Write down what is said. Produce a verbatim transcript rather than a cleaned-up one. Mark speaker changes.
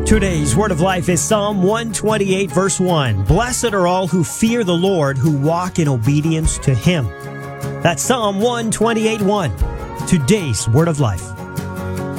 Speaker 1: Today's Word of Life is Psalm one twenty-eight, verse one. Blessed are all who fear the Lord, who walk in obedience to Him. That's Psalm one twenty-eight, one. Today's Word of Life.